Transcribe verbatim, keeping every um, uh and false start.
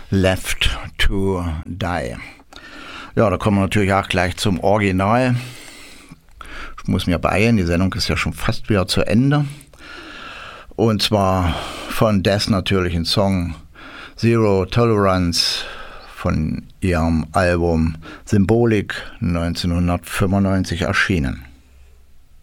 Left to Die. Ja, da kommen wir natürlich auch gleich zum Original. Ich muss mir beeilen, die Sendung ist ja schon fast wieder zu Ende. Und zwar von Death natürlich ein Song Zero Tolerance von ihrem Album Symbolik neunzehnhundertfünfundneunzig erschienen.